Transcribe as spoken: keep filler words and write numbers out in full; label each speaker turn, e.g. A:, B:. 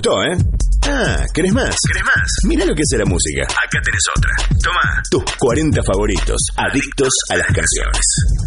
A: gustó, ¿eh? Ah, ¿querés más? ¿Querés más? Mirá lo que hace la música. Acá tenés otra. Tomá. Tus cuarenta favoritos, adictos a las canciones.